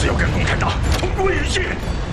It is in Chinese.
要跟共产党同归于尽。